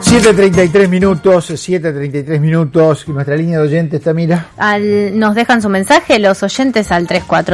7:33 minutos, nuestra línea de oyentes está, mira. Nos dejan su mensaje los oyentes al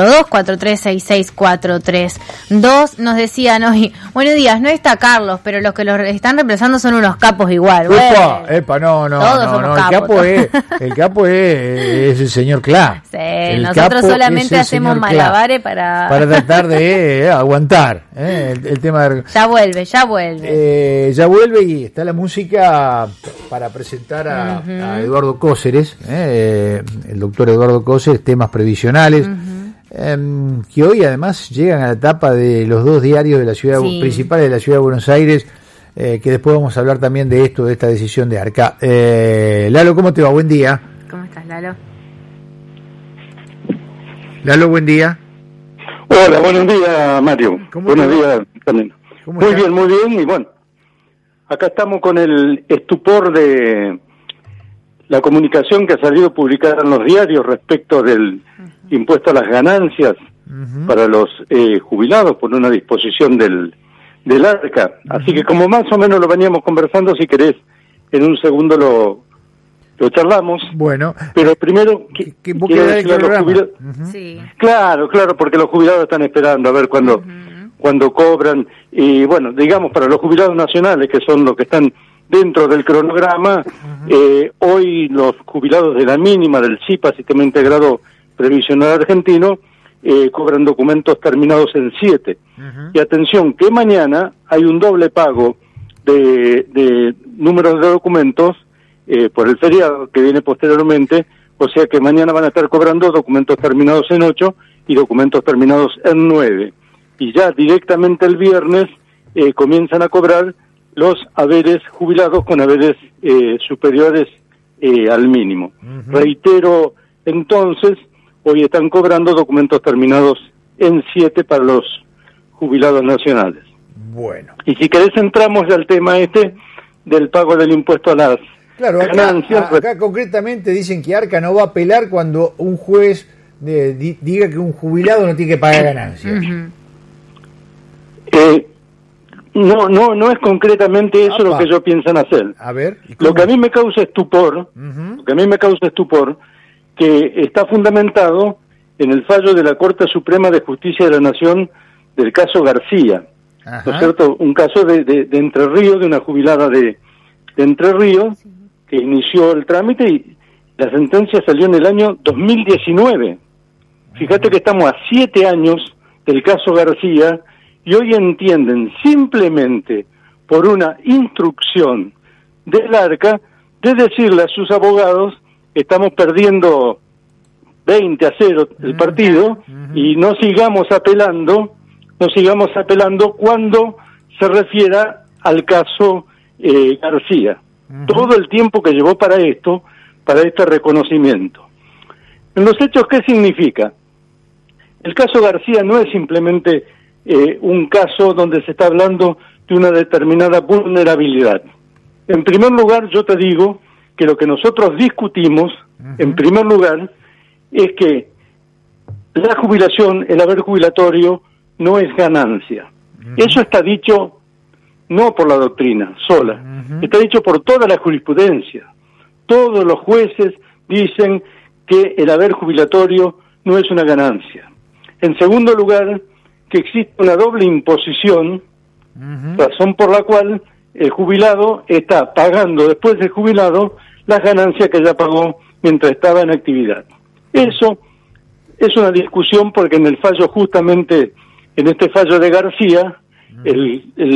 342-4366-432. Nos decían hoy, buenos días, no está Carlos, pero los que los están reemplazando son unos capos igual. Epa, no, el capo es el señor Cla. Sí, nosotros solamente hacemos malabares para tratar de aguantar el tema de... Ya vuelve. Ya vuelve y está la música para presentar a Eduardo Cóceres, el doctor Eduardo Cóceres, temas previsionales, que hoy además llegan a la etapa de los dos diarios de la ciudad principales de la ciudad de Buenos Aires, que después vamos a hablar también de esto, de esta decisión de Arca. Lalo, ¿cómo te va? Buen día. ¿Cómo estás, Lalo? Lalo, buen día. Hola, buenos días, Mario. Buenos días también. Muy bien, y bueno, acá estamos con el estupor de la comunicación que ha salido publicada en los diarios respecto del impuesto a las ganancias para los jubilados por una disposición del ARCA. Así que como más o menos lo veníamos conversando, si querés, en un segundo lo charlamos. Bueno. Pero primero, quiero decir a los jubilados... Sí. Claro, porque los jubilados están esperando a ver cuándo cobran, y bueno, digamos para los jubilados nacionales, que son los que están dentro del cronograma, hoy los jubilados de la mínima del SIPA, Sistema Integrado Previsional Argentino, cobran documentos terminados en 7. Y atención, que mañana hay un doble pago de números de documentos por el feriado que viene posteriormente, o sea que mañana van a estar cobrando documentos terminados en 8 y documentos terminados en 9. Y ya directamente el viernes comienzan a cobrar los haberes jubilados con haberes superiores al mínimo. Reitero, entonces, hoy están cobrando documentos terminados en 7 para los jubilados nacionales. Bueno. Y si querés entramos ya al tema del pago del impuesto a las ganancias. Acá concretamente dicen que Arca no va a apelar cuando un juez diga que un jubilado no tiene que pagar ganancias. No es concretamente eso lo que ellos piensan hacer. A ver, lo que a mí me causa estupor, que está fundamentado en el fallo de la Corte Suprema de Justicia de la Nación del caso García, ¿no es cierto? Un caso de Entre Ríos, de una jubilada de Entre Ríos, que inició el trámite y la sentencia salió en el año 2019. Fíjate que estamos a 7 años del caso García y hoy entienden simplemente por una instrucción del ARCA de decirle a sus abogados: estamos perdiendo 20-0 el partido y no sigamos apelando cuando se refiera al caso García. Todo el tiempo que llevó para este reconocimiento. En los hechos, ¿qué significa? El caso García no es simplemente un caso donde se está hablando de una determinada vulnerabilidad. En primer lugar, yo te digo que lo que nosotros discutimos, en primer lugar, es que la jubilación, el haber jubilatorio, no es ganancia. Eso está dicho no por la doctrina sola, está dicho por toda la jurisprudencia. Todos los jueces dicen que el haber jubilatorio no es una ganancia. En segundo lugar, que existe una doble imposición, razón por la cual el jubilado está pagando después del jubilado las ganancias que ya pagó mientras estaba en actividad. Eso es una discusión porque en el fallo, justamente en este fallo de García, el